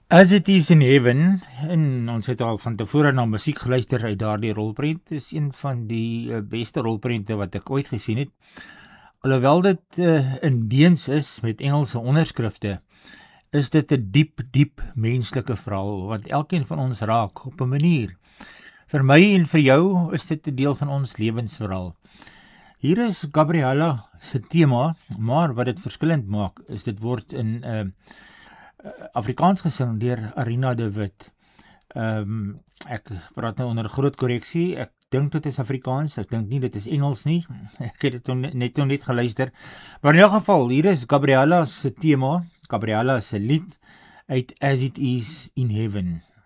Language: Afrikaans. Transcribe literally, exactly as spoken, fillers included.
As It Is in Heaven, en ons het al van tevore na musiek geluister uit daardie rolprent, is een van die uh, beste rolprente wat ek ooit gesien het. Alhoewel dit uh, in Deens is met Engelse onderskrifte, is dit 'n diep, diep menslike verhaal wat elkeen van ons raak op 'n manier. Vir my en vir jou is dit 'n deel van ons lewensverhaal. Hier is Gabriella se tema, maar wat dit verskillend maak, is dit word in uh, Afrikaans gesing deur Arina de Wit. Um, ek praat nou onder groot korreksie, ek dink dit is Afrikaans, ek dink nie dit is Engels nie, ek het dit net net geluister, maar in elk geval, hier is Gabriella se tema, Gabriella se lied uit As It Is in Heaven.